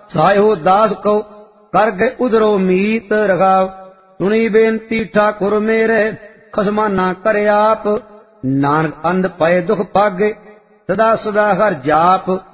ਸਾਇਓ ਦਾਸ ਕੋ ਕਰ ਗਏ ਉਧਰੋ ਮੀਤ ਰਖਾਵ। ਸੁਣੀ ਬੇਨਤੀ ਠਾਕੁਰ ਮੇਰੇ ਖਸਮਾ ਨਾ ਕਰੇ ਆਪ। ਨਾਨਕ ਅੰਧ ਪਏ ਦੁਖ ਪਾਗੇ ਸਦਾ ਸਦਾ ਹਰ ਜਾਪ।